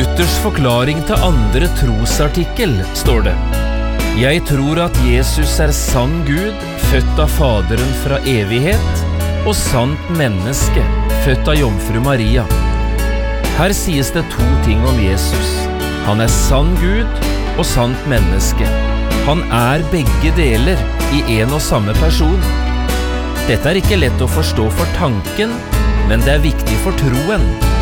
Luthers forklaring til andre trosartikkel står det: Jeg tror at Jesus sann Gud, født av Faderen fra evighet, og sant menneske, født av Jomfru Maria. Her sies det to ting om Jesus. Han sann Gud og sant menneske. Han begge deler i en og samme person. Dette ikke lett å forstå for tanken, men det viktig for troen.